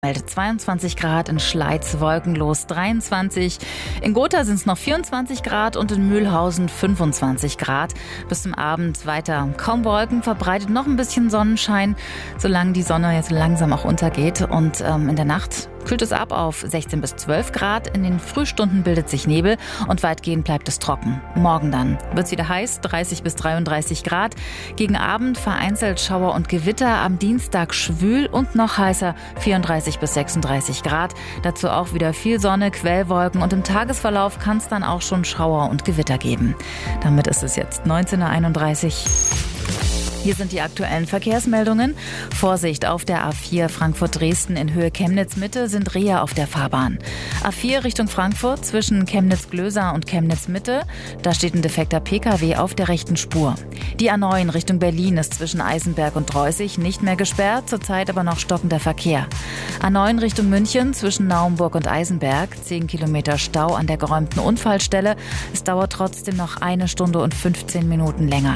meldet 22 Grad, in Schleiz wolkenlos 23, in Gotha sind es noch 24 Grad und in Mühlhausen 25 Grad. Bis zum Abend weiter kaum Wolken, verbreitet noch ein bisschen Sonnenschein, solange die Sonne jetzt langsam auch untergeht. Und in der Nacht kühlt es ab auf 16 bis 12 Grad. In den Frühstunden bildet sich Nebel und weitgehend bleibt es trocken. Morgen dann wird es wieder heiß, 30 bis 33 Grad. Gegen Abend vereinzelt Schauer und Gewitter, am Dienstag schwül und noch heißer, 34 bis 36 Grad. Dazu auch wieder viel Sonne, Quellwolken und im Tagesverlauf kann es dann auch schon Schauer und Gewitter geben. Damit ist es jetzt 19:31 Uhr. Hier sind die aktuellen Verkehrsmeldungen. Vorsicht auf der A4 Frankfurt-Dresden in Höhe Chemnitz-Mitte sind Reher auf der Fahrbahn. A4 Richtung Frankfurt zwischen Chemnitz-Glösa und Chemnitz-Mitte. Da steht ein defekter Pkw auf der rechten Spur. Die A9 Richtung Berlin ist zwischen Eisenberg und Dreußig nicht mehr gesperrt, zurzeit aber noch stockender Verkehr. A9 Richtung München zwischen Naumburg und Eisenberg, 10 Kilometer Stau an der geräumten Unfallstelle. Es dauert trotzdem noch 1 Stunde und 15 Minuten länger.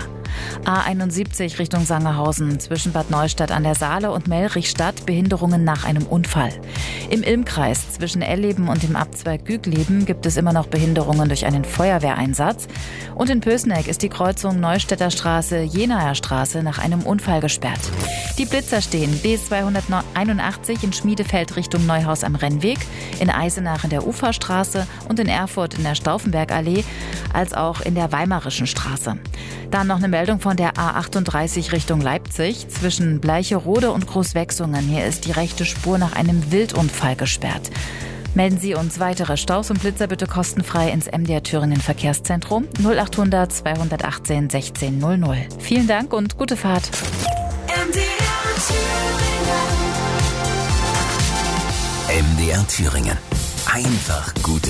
A71 Richtung Sangerhausen zwischen Bad Neustadt an der Saale und Melrichstadt, Behinderungen nach einem Unfall. Im Ilmkreis zwischen Elleben und dem Abzweig Gügleben gibt es immer noch Behinderungen durch einen Feuerwehreinsatz. Und in Pößneck ist die Kreuzung Neustädter Straße, Jenaer Straße nach einem Unfall gesperrt. Die Blitzer stehen B281 in Schmiedefeld Richtung Neuhaus am Rennweg, in Eisenach in der Uferstraße und in Erfurt in der Stauffenbergallee, als auch in der Weimarischen Straße. Dann noch eine Meldung von der A38 Richtung Leipzig zwischen Bleicherode und Großwechsungen. Hier ist die rechte Spur nach einem Wildunfall gesperrt. Melden Sie uns weitere Staus und Blitzer bitte kostenfrei ins MDR Thüringen Verkehrszentrum 0800 218 16 00. Vielen Dank und gute Fahrt. MDR Thüringen. Einfach gut.